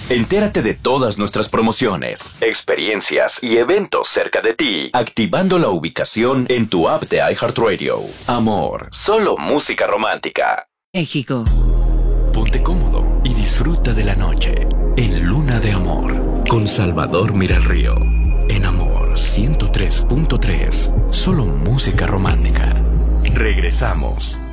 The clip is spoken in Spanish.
Entérate de todas nuestras promociones, experiencias y eventos cerca de ti, activando la ubicación en tu app de iHeartRadio. Amor, solo música romántica. México. Ponte cómodo y disfruta de la noche en Luna de Amor con Salvador Miralrío. En Amor 103.3, solo música romántica. Regresamos.